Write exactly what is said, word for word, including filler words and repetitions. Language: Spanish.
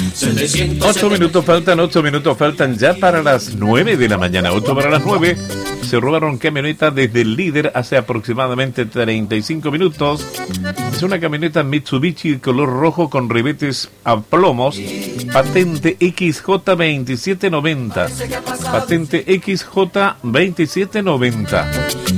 Ocho minutos faltan, ocho minutos faltan ya para las nueve de la mañana. Ocho para las nueve. Se robaron camioneta desde el Líder hace aproximadamente treinta y cinco minutos. Es una camioneta Mitsubishi de color rojo con ribetes a plomos. Patente X J veintisiete noventa. Patente X J veintisiete noventa.